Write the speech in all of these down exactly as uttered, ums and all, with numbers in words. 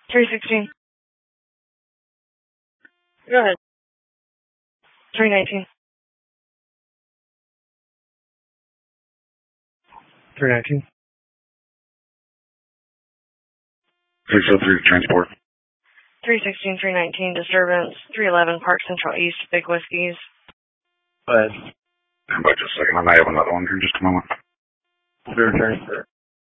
three sixteen. Go ahead. three nineteen. three nineteen. six oh three, transport. three sixteen, three nineteen, disturbance. three eleven, Park Central East, Big Whiskies. Go ahead. Stand by just a second. I may have another one here in just a moment. Clear transfer.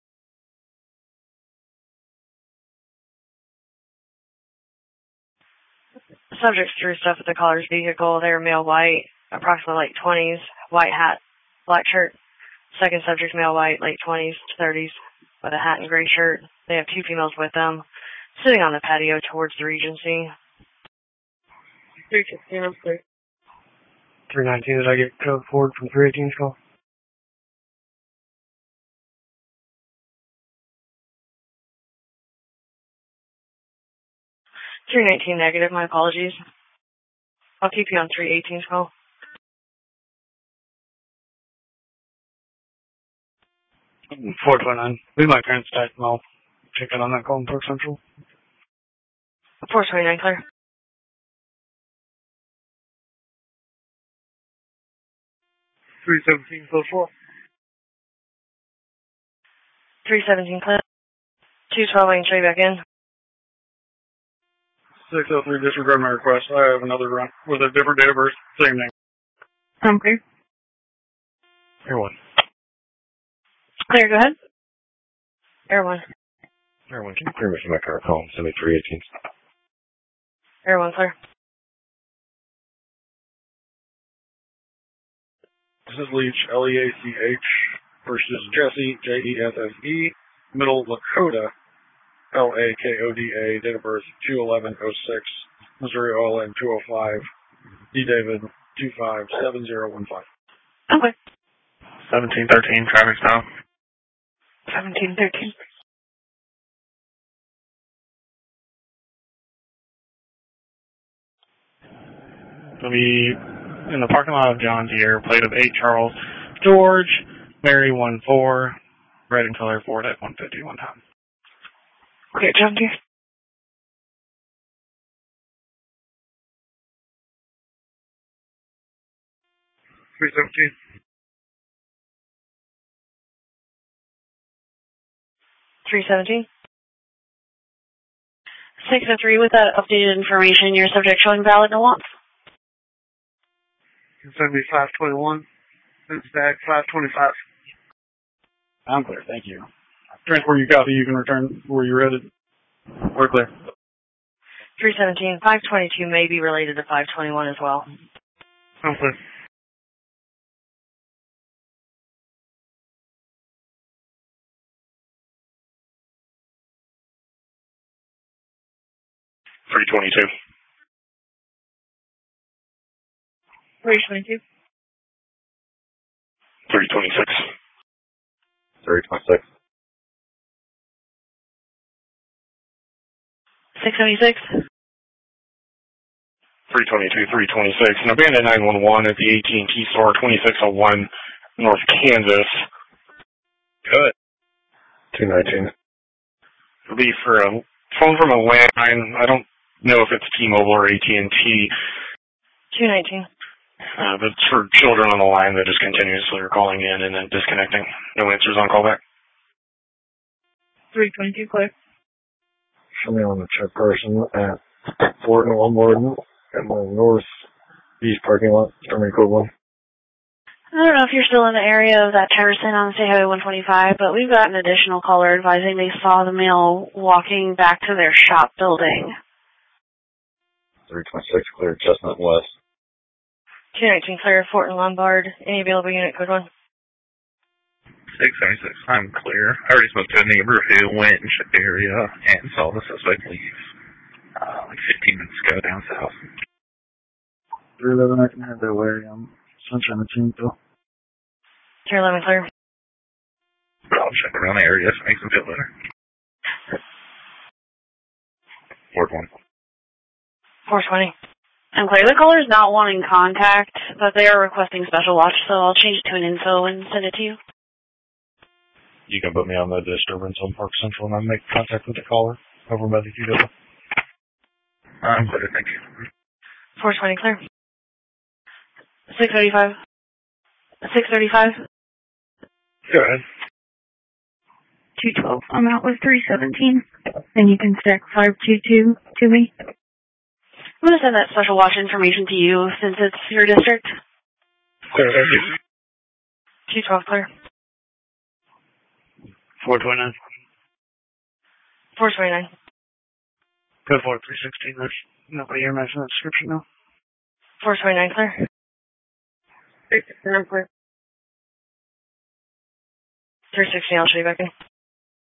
Subjects threw stuff at the caller's vehicle. They were male white, approximately late twenties, white hat, black shirt. Second subject, male white, late twenties to thirties, with a hat and gray shirt. They have two females with them, sitting on the patio towards the Regency. three sixteen, I'm clear. three nineteen, did I get code forward from three eighteen's call? three nineteen negative, my apologies. I'll keep you on three eighteen's call. four twenty-nine. Leave my parents' died and I'll check in on that call in Park Central. four twenty-nine, clear. three seventeen, close four. three seventeen, clear. two twelve, I can show you back in. six oh three, disregard my request. I have another run with a different date of birth, same name. I'm clear. Air one. Clear, go ahead. Air one. Air one, can you clear me from my car call and send me three eighteen? Air one, clear. This is Leach, L E A C H, versus Jesse, J E S S E, Middle Lakota, L A K O D A, date of birth two eleven oh six, Missouri Oil N two oh five, D. David two five seven zero one five. Okay. seventeen thirteen, traffic stop. seventeen thirteen. It'll be in the parking lot of John Deere, plate of eight Charles George, Mary one four, red in color, Ford at one fifty one time. Okay, John Deere. three seventeen. three seventeen. six oh three, with that updated information, your subject showing valid no wants. You can send me five twenty-one. It's back five twenty-five. I'm clear, thank you. Transport you copy, you can return where you're headed. We're clear. three seventeen. five twenty-two may be related to five twenty-one as well. I'm clear. three twenty-two. three twenty-two. three twenty-six. three twenty-six. six seventy-six. three twenty-two, three twenty-six. An abandoned nine one one at the A T and T store, twenty-six oh one North Kansas. Good. two nineteen. It'll be for a phone from a landline. I don't know if it's T-Mobile or A T and T. two nineteen. Uh, but it's for children on the line that just continuously are calling in and then disconnecting. No answers on callback. three twenty-two, clear. Show me on the check person at Fort and Lombard in the northeast parking lot. Show me code one. I don't know if you're still in the area of that Terracin on State Highway one twenty-five, but we've got an additional caller advising they saw the male walking back to their shop building. three twenty-six, clear, Chestnut West. two nineteen, clear, Fort and Lombard. Any available unit, code one. six seventy-six, I'm clear. I already spoke to a neighbor who went and checked the area and saw the suspect leave uh, like fifteen minutes ago down south. three eleven, I can head that way. I'm Sunshine the team, though. three eleven, clear. I'll check around the area if it makes them feel better. Fort one. four twenty. I'm clear. The caller's not wanting contact, but they are requesting special watch, so I'll change it to an info and send it to you. You can put me on the disturbance on Park Central and I make contact with the caller. Over by the Q W. I'm clear, thank you. four twenty clear. six thirty-five. six thirty-five. Go ahead. two twelve. I'm out with three seventeen. And you can stack five two two to me. I'm going to send that special watch information to you since it's your district. Clear, thank you. two twelve clear. four twenty-nine. four twenty-nine. Code four three sixteen. That's nobody here matching that description now. four twenty-nine clear. three sixteen, I'm clear. three sixteen, I'll show you back in.